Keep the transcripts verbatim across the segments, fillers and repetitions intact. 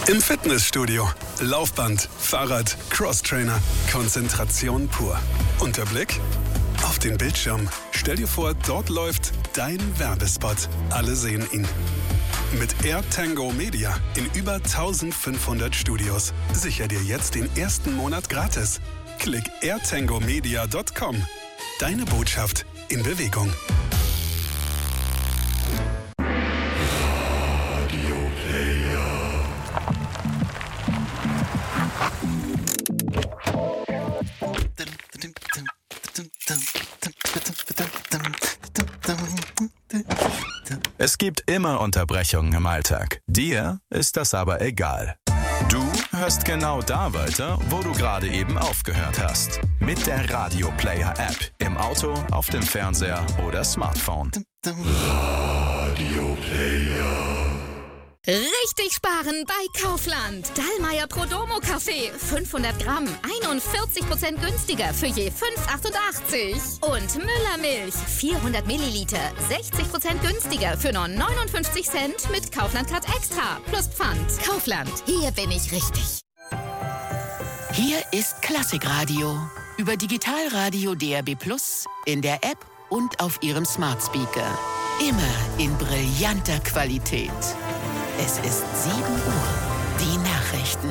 Im Fitnessstudio. Laufband, Fahrrad, Crosstrainer. Konzentration pur. Und der Blick auf den Bildschirm. Stell dir vor, dort läuft dein Werbespot. Alle sehen ihn. Mit AirTango Media in über eintausendfünfhundert Studios. Sicher dir jetzt den ersten Monat gratis. Klick air tango media punkt com. Deine Botschaft in Bewegung. Es gibt immer Unterbrechungen im Alltag. Dir ist das aber egal. Du hörst genau da weiter, wo du gerade eben aufgehört hast. Mit der Radio Player App. Im Auto, auf dem Fernseher oder Smartphone. Radio Player. Richtig sparen bei Kaufland. Dallmayr Prodomo Kaffee. fünfhundert Gramm. einundvierzig Prozent günstiger für je fünf Euro achtundachtzig. Und Müller Milch. vierhundert Milliliter. sechzig Prozent günstiger für nur neunundfünfzig Cent mit Kaufland Card Extra. Plus Pfand. Kaufland. Hier bin ich richtig. Hier ist Klassikradio. Über Digitalradio D A B Plus, in der App und auf Ihrem Smart Speaker. Immer in brillanter Qualität. Es ist sieben Uhr. Die Nachrichten.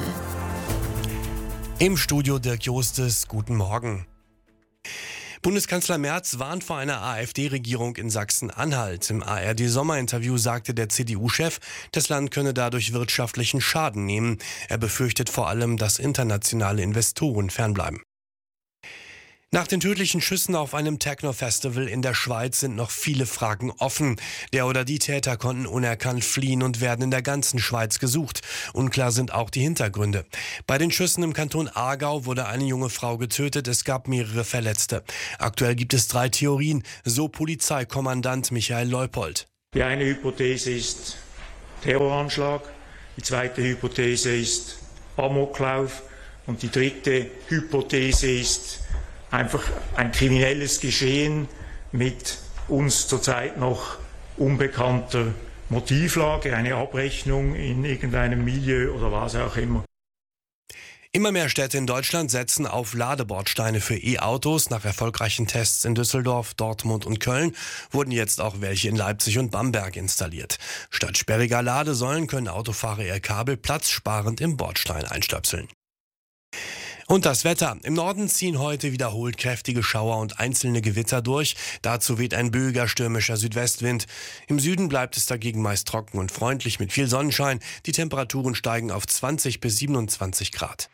Im Studio Dirk Jostes. Guten Morgen. Bundeskanzler Merz warnt vor einer AfD-Regierung in Sachsen-Anhalt. Im A R D-Sommerinterview sagte der C D U-Chef, das Land könne dadurch wirtschaftlichen Schaden nehmen. Er befürchtet vor allem, dass internationale Investoren fernbleiben. Nach den tödlichen Schüssen auf einem Techno-Festival in der Schweiz sind noch viele Fragen offen. Der oder die Täter konnten unerkannt fliehen und werden in der ganzen Schweiz gesucht. Unklar sind auch die Hintergründe. Bei den Schüssen im Kanton Aargau wurde eine junge Frau getötet, es gab mehrere Verletzte. Aktuell gibt es drei Theorien, so Polizeikommandant Michael Leupold. Die eine Hypothese ist Terroranschlag, die zweite Hypothese ist Amoklauf und die dritte Hypothese ist einfach ein kriminelles Geschehen mit uns zurzeit noch unbekannter Motivlage, eine Abrechnung in irgendeinem Milieu oder was auch immer. Immer mehr Städte in Deutschland setzen auf Ladebordsteine für E-Autos. Nach erfolgreichen Tests in Düsseldorf, Dortmund und Köln wurden jetzt auch welche in Leipzig und Bamberg installiert. Statt sperriger Ladesäulen können Autofahrer ihr Kabel platzsparend im Bordstein einstöpseln. Und das Wetter. Im Norden ziehen heute wiederholt kräftige Schauer und einzelne Gewitter durch. Dazu weht ein böiger stürmischer Südwestwind. Im Süden bleibt es dagegen meist trocken und freundlich mit viel Sonnenschein. Die Temperaturen steigen auf zwanzig bis siebenundzwanzig Grad.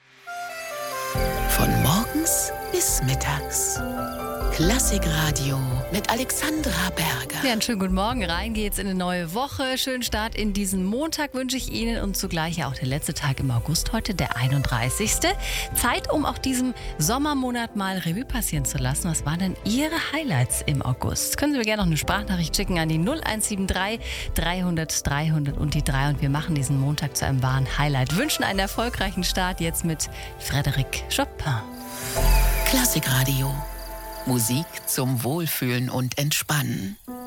Von morgens bis mittags. Klassikradio mit Alexandra Berger. Ja, einen schönen guten Morgen. Rein geht's in eine neue Woche. Schönen Start in diesen Montag wünsche ich Ihnen und zugleich ja auch der letzte Tag im August heute, der einunddreißigste Zeit, um auch diesem Sommermonat mal Revue passieren zu lassen. Was waren denn Ihre Highlights im August? Können Sie mir gerne noch eine Sprachnachricht schicken an die null eins sieben drei dreihundert dreihundert und die drei und wir machen diesen Montag zu einem wahren Highlight. Wünschen einen erfolgreichen Start jetzt mit Frédéric Chopin. Klassikradio. Musik zum Wohlfühlen und Entspannen.